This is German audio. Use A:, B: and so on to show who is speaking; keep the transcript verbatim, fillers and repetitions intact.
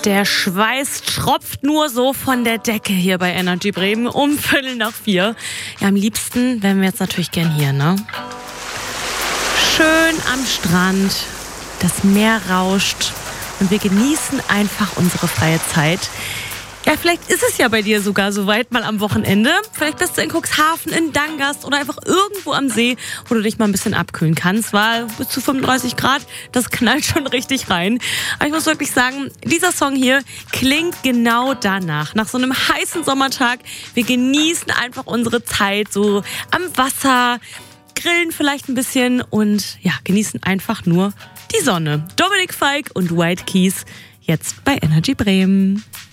A: Der Schweiß tropft nur so von der Decke hier bei Energy Bremen um Viertel nach vier. Ja, am liebsten wären wir jetzt natürlich gern hier, ne? Schön am Strand, das Meer rauscht und wir genießen einfach unsere freie Zeit. Ja, vielleicht ist es ja bei dir sogar soweit mal am Wochenende. Vielleicht bist du in Cuxhaven, in Dangast oder einfach irgendwo am See, wo du dich mal ein bisschen abkühlen kannst, weil bis zu fünfunddreißig Grad, das knallt schon richtig rein. Aber ich muss wirklich sagen, dieser Song hier klingt genau danach. Nach so einem heißen Sommertag. Wir genießen einfach unsere Zeit so am Wasser, grillen vielleicht ein bisschen und ja, genießen einfach nur die Sonne. Dominik Fike und White Keys jetzt bei Energy Bremen.